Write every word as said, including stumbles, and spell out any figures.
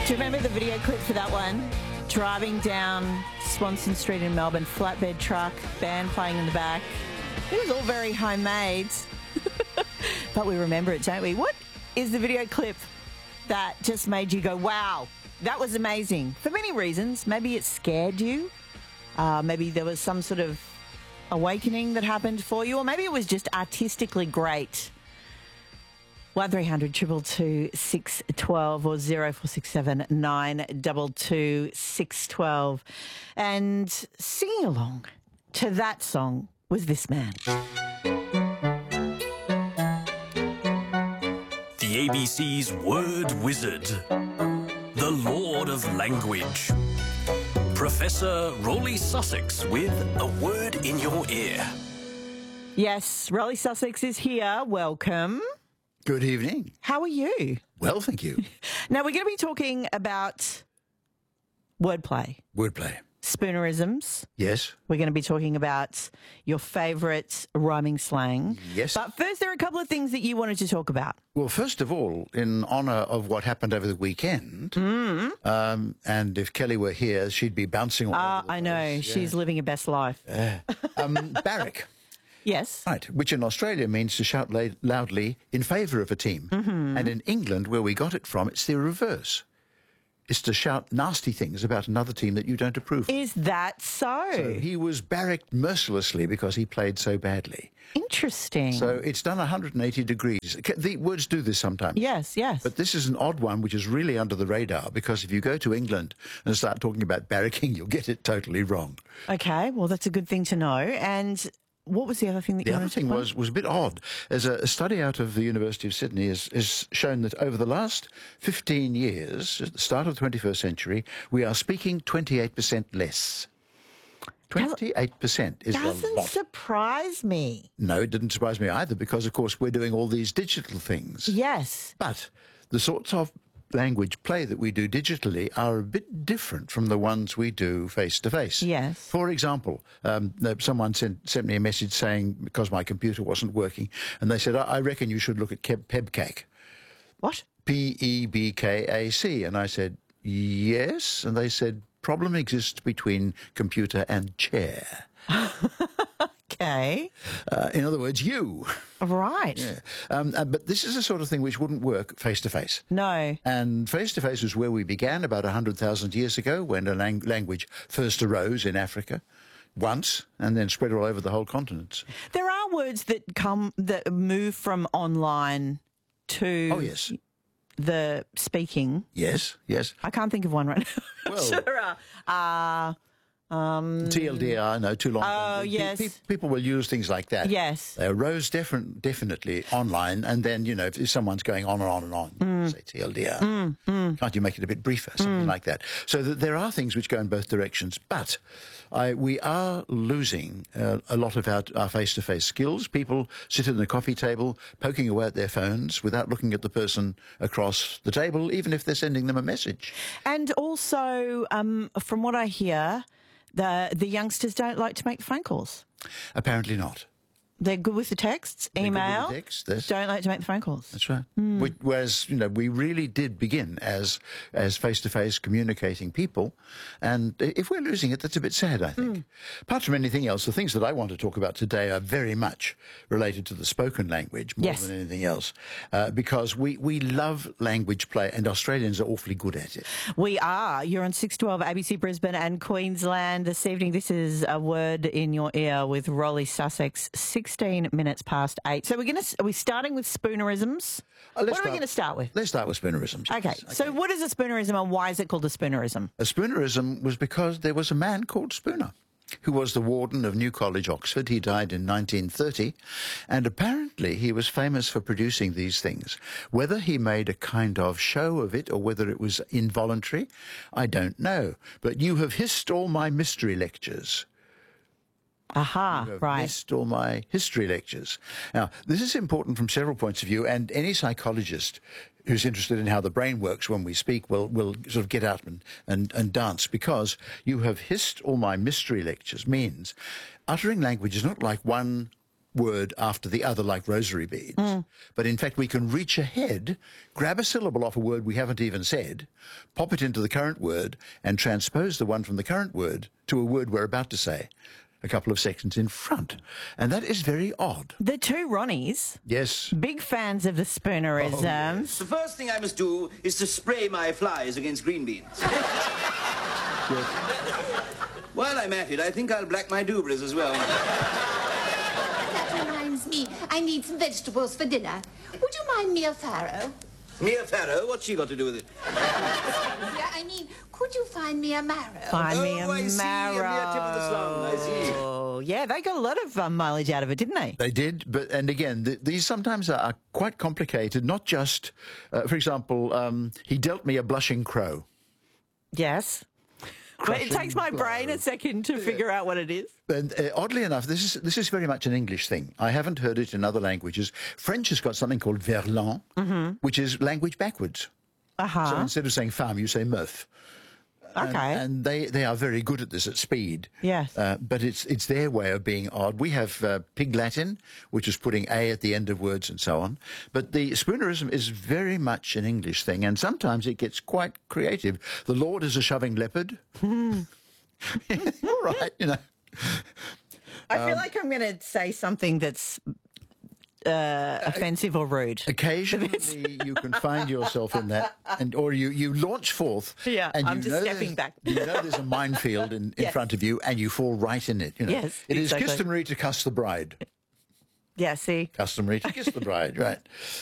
Do you remember the video clip for that one? Driving down Swanston Street in Melbourne, flatbed truck, band playing in the back. It was all very homemade. But we remember it, don't we? What is the video clip that just made you go, wow, that was amazing? For many reasons. Maybe it scared you. Uh, maybe there was some sort of awakening that happened for you. Or maybe it was just artistically great. one three hundred two two two six one two or zero four six seven nine two two six one two. And singing along to that song was this man. The A B C's word wizard, the Lord of Language, Professor Rolly Sussex with a word in your ear. Yes, Rolly Sussex is here. Welcome. Good evening. How are you? Well, thank you. Now, we're going to be talking about wordplay, Wordplay. spoonerisms. Yes. We're going to be talking about your favourite rhyming slang. Yes. But first, there are a couple of things that you wanted to talk about. Well, first of all, in honour of what happened over the weekend, Mm. um, and if Kelly were here, she'd be bouncing all Ah, over the I know. place. She's living her best life. Yeah. Um, Barrack, Yes. right, which in Australia means to shout la- loudly in favour of a team. Mm-hmm. And in England, where we got it from, it's the reverse. It's to shout nasty things about another team that you don't approve of. Is that so? So he was barracked mercilessly because he played so badly. Interesting. So it's done one hundred eighty degrees. The words do this sometimes. yes, yes. But this is an odd one, which is really under the radar, because if you go to England and start talking about barracking, you'll get it totally wrong. Okay, well, that's a good thing to know. And what was the other thing that The you other wanted thing to was, was a bit odd. As a, a study out of the University of Sydney has, has shown that over the last fifteen years, at the start of the twenty-first century, we are speaking twenty-eight percent less. twenty-eight percent is a Doesn't lot. surprise me. No, it didn't surprise me either, because, of course, we're doing all these digital things. Yes. But the sorts of language play that we do digitally are a bit different from the ones we do face-to-face. Yes. For example, um, no, someone sent, sent me a message saying, because my computer wasn't working, and they said, I, I reckon you should look at Keb- PEBCAC. What? P E B K A C. And I said, yes. And they said, problem exists between computer and chair. Okay. Uh, in other words, you. Right. Yeah. Um, uh, but this is the sort of thing which wouldn't work face-to-face. No. And face-to-face was where we began about one hundred thousand years ago, when a lang- language first arose in Africa once and then spread all over the whole continent. There are words that come, that move from online to Oh, yes. the speaking. Yes, yes. I can't think of one right now. Well- sure. Uh, T L D R, no, too long. Oh, Pe- yes. pe- people will use things like that. yes. They arose different, definitely online, and then, you know, if, if someone's going on and on and on, Mm. say T L D R, can't you make it a bit briefer, something like that? So that there are things which go in both directions, but I, we are losing uh, a lot of our, our face-to-face skills. People sit at the coffee table poking away at their phones without looking at the person across the table, even if they're sending them a message. And also, um, from what I hear, the the youngsters don't like to make phone calls. Apparently not. They're good with the texts, They're good with the email. text, yes. Don't like to make the phone calls. That's right. We, whereas, you know, we really did begin as as face-to-face communicating people. And if we're losing it, that's a bit sad, I think. Apart from anything else, the things that I want to talk about today are very much related to the spoken language more Yes. than anything else. Uh, because we, we love language play, and Australians are awfully good at it. We are. You're on six twelve A B C Brisbane and Queensland this evening. This is a word in your ear with Rolly Sussex. Sixteen minutes past eight. So we're going to. Are we starting with spoonerisms? Uh, let's what are we start- going to start with? Let's start with spoonerisms. Okay. yes. So what is a spoonerism, and why is it called a spoonerism? A spoonerism was because there was a man called Spooner, who was the warden of New College, Oxford. He died in nineteen thirty, and apparently he was famous for producing these things. Whether he made a kind of show of it or whether it was involuntary, I don't know. But you have hissed all my mystery lectures. Aha. I've Right. missed all my history lectures. Now, this is important from several points of view, and any psychologist who's interested in how the brain works when we speak will, will sort of get out and, and, and dance, because you have hissed all my mystery lectures means uttering language is not like one word after the other like rosary beads. Mm. But in fact, we can reach ahead, grab a syllable off a word we haven't even said, pop it into the current word, and transpose the one from the current word to a word we're about to say a couple of seconds in front. And that is very odd. The two Ronnies, Yes. big fans of the Spoonerisms. Oh, yes. The first thing I must do is to spray my flies against green beans. Yes. While I'm at it, I think I'll black my dubras as well. That reminds me, I need some vegetables for dinner. Would you mind Mia Farrow? Mia Farrow? What's she got to do with it? Yeah, I mean, could you find me a marrow? Find me Oh, a I see, a marrow. mere tip of the slum, I see. Oh, yeah, they got a lot of um, mileage out of it, didn't they? They did, but and again, th- these sometimes are, are quite complicated. Not just, uh, for example, um, he dealt me a blushing crow. Yes. But it takes my brain a second to figure out what it is. And uh, oddly enough, this is this is very much an English thing. I haven't heard it in other languages. French has got something called verlan, mm-hmm. which is language backwards. Uh-huh. So instead of saying femme, you say meuf. And, Okay. and they, they are very good at this at speed. Yes. Uh, but it's it's their way of being odd. We have uh, Pig Latin, which is putting a at the end of words and so on. But the Spoonerism is very much an English thing, and sometimes it gets quite creative. The Lord is a shoving leopard. All right, you know. I feel like I'm going to say something that's uh, offensive or rude. Occasionally, you can find yourself in that, and or you, you launch forth. Yeah, and I'm you just know stepping there's- back. You know there's a minefield in, in Yes. front of you, and you fall right in it. You know? Yes, it is exactly. customary to cuss the bride. Yeah, see? Customary to kiss the bride, right?